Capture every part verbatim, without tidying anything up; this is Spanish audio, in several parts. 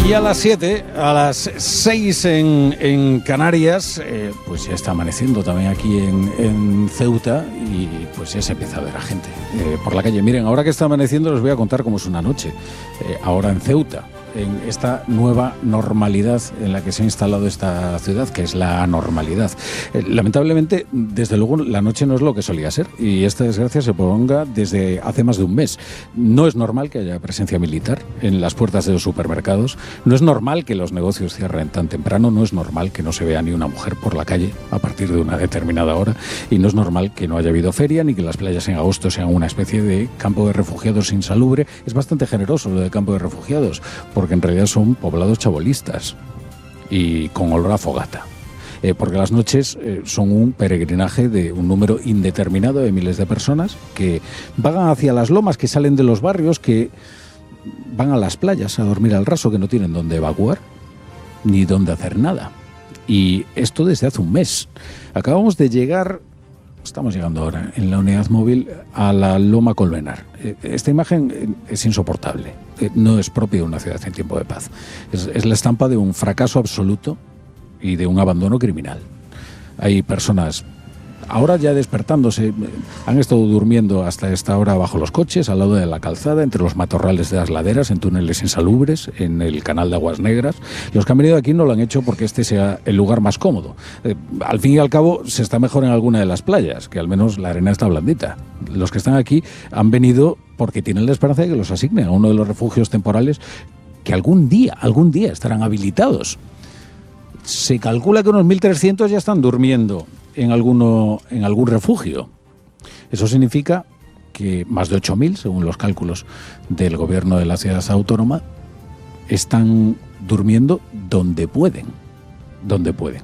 Y a las siete, a las seis en, en Canarias, eh, pues ya está amaneciendo también aquí en, en Ceuta y pues ya se empieza a ver a gente eh, por la calle. Miren, ahora que está amaneciendo les voy a contar cómo es una noche, eh, ahora en Ceuta, en esta nueva normalidad en la que se ha instalado esta ciudad, que es la anormalidad. Eh, lamentablemente, desde luego, la noche no es lo que solía ser y esta desgracia se prolonga desde hace más de un mes. No es normal que haya presencia militar en las puertas de los supermercados, no es normal que los negocios cierren tan temprano, no es normal que no se vea ni una mujer por la calle a partir de una determinada hora y no es normal que no haya habido feria ni que las playas en agosto sean una especie de campo de refugiados insalubre. Es bastante generoso lo de campo de refugiados, porque en realidad son poblados chabolistas y con olor a fogata. Eh, porque las noches eh, son un peregrinaje de un número indeterminado de miles de personas que vagan hacia las lomas, que salen de los barrios, que van a las playas a dormir al raso, que no tienen dónde evacuar ni dónde hacer nada. Y esto desde hace un mes. Acabamos de llegar... Estamos llegando ahora en la unidad móvil a la Loma Colmenar. Esta imagen es insoportable. No es propia de una ciudad en tiempo de paz. Es, es la estampa de un fracaso absoluto y de un abandono criminal. Hay personas ahora ya despertándose, han estado durmiendo hasta esta hora bajo los coches, al lado de la calzada, entre los matorrales de las laderas, en túneles insalubres, en el canal de Aguas Negras. Los que han venido aquí no lo han hecho porque este sea el lugar más cómodo. Eh, al fin y al cabo, se está mejor en alguna de las playas, que al menos la arena está blandita. Los que están aquí han venido porque tienen la esperanza de que los asignen a uno de los refugios temporales que algún día, algún día estarán habilitados. Se calcula que unos mil trescientos ya están durmiendo en alguno en algún refugio. Eso significa que más de ocho mil, según los cálculos del gobierno de la ciudad autónoma, están durmiendo donde pueden, donde pueden.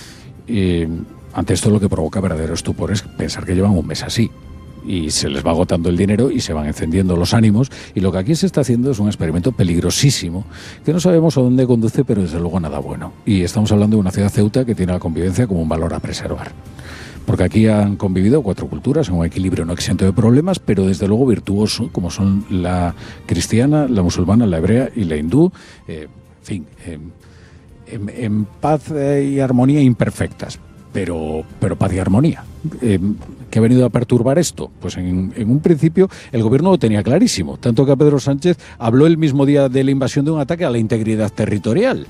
Eh, ante esto lo que provoca verdadero estupor es pensar que llevan un mes así y se les va agotando el dinero y se van encendiendo los ánimos, y lo que aquí se está haciendo es un experimento peligrosísimo que no sabemos a dónde conduce, pero desde luego nada bueno. Y estamos hablando de una ciudad, Ceuta, que tiene la convivencia como un valor a preservar, porque aquí han convivido cuatro culturas en un equilibrio no exento de problemas, pero desde luego virtuoso, como son la cristiana, la musulmana, la hebrea y la hindú. Eh, en fin, eh, en, en paz y armonía imperfectas, pero, pero paz y armonía. Eh, ¿Qué ha venido a perturbar esto? Pues en, en un principio el gobierno lo tenía clarísimo, tanto que a Pedro Sánchez habló el mismo día de la invasión de un ataque a la integridad territorial.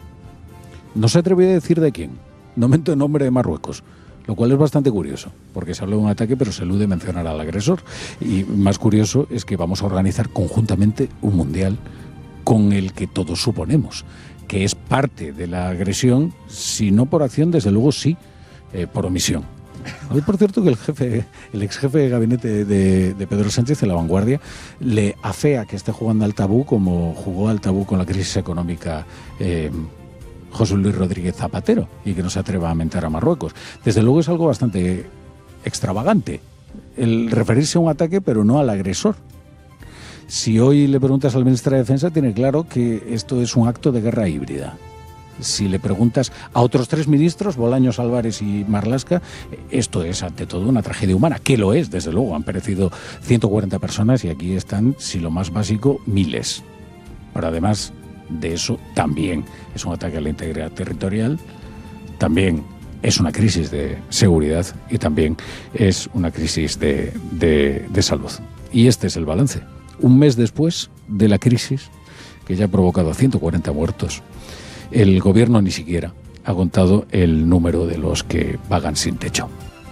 No se atrevió a decir de quién, no meto en nombre de Marruecos, lo cual es bastante curioso, porque se habló de un ataque pero se elude mencionar al agresor. Y más curioso es que vamos a organizar conjuntamente un mundial con el que todos suponemos que es parte de la agresión, si no por acción, desde luego sí, eh, por omisión. Hoy, por cierto, que el jefe, el ex jefe de gabinete de, de Pedro Sánchez, de La Vanguardia, le afea que esté jugando al tabú como jugó al tabú con la crisis económica eh, José Luis Rodríguez Zapatero, y que no se atreva a mentar a Marruecos. Desde luego es algo bastante extravagante el referirse a un ataque, pero no al agresor. Si hoy le preguntas al ministro de Defensa, tiene claro que esto es un acto de guerra híbrida. Si le preguntas a otros tres ministros, Bolaños, Álvarez y Marlaska, esto es ante todo una tragedia humana, que lo es, desde luego. Han perecido ciento cuarenta personas y aquí están, si lo más básico, miles. Pero además de eso, también es un ataque a la integridad territorial, también es una crisis de seguridad y también es una crisis de, de, de salud. Y este es el balance. Un mes después de la crisis, que ya ha provocado ciento cuarenta muertos, el gobierno ni siquiera ha contado el número de los que vagan sin techo.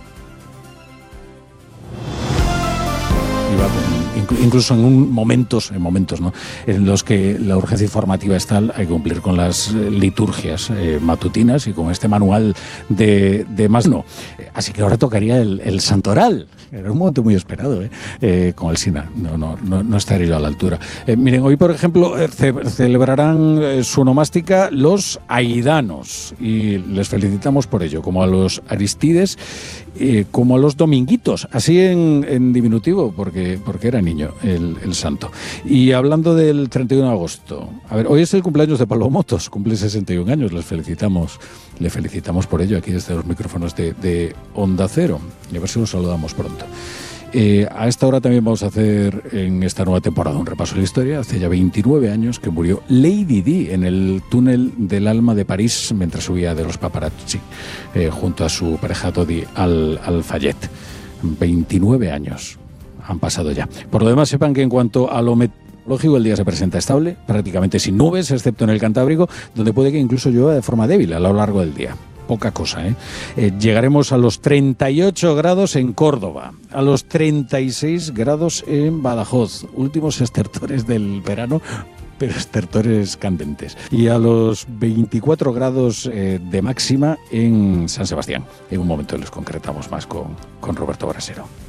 Incluso en un momentos, en momentos, ¿no?, en los que la urgencia informativa es tal, hay que cumplir con las liturgias eh, matutinas y con este manual de, de más no. Así que ahora tocaría el, el santoral. Era un momento muy esperado, ¿eh? Eh, con el Sina. No, no, no, no estaré yo a la altura. Eh, miren, hoy, por ejemplo, eh, ce celebrarán eh, su onomástica los aidanos y les felicitamos por ello, como a los Aristides, eh, como a los dominguitos, así en, en diminutivo, porque, porque era niño el, el santo. Y hablando del treinta y uno de agosto, a ver, hoy es el cumpleaños de Pablo Motos, cumple sesenta y un años, les felicitamos, le felicitamos por ello aquí desde los micrófonos de, de Onda Cero, y a ver si los saludamos pronto. Eh, a esta hora también vamos a hacer en esta nueva temporada un repaso de la historia. Hace ya veintinueve años que murió Lady Di en el túnel del Alma de París mientras subía de los paparazzi eh, junto a su pareja Dodi al, al Fayette. veintinueve años han pasado ya. Por lo demás, sepan que en cuanto a lo meteorológico, el día se presenta estable, prácticamente sin nubes, excepto en el Cantábrico, donde puede que incluso llueva de forma débil a lo largo del día. Poca cosa, ¿eh? Eh, llegaremos a los treinta y ocho grados en Córdoba, a los treinta y seis grados en Badajoz, últimos estertores del verano, pero estertores candentes, y a los veinticuatro grados eh, de máxima en San Sebastián. En un momento les concretamos más con, con Roberto Brasero.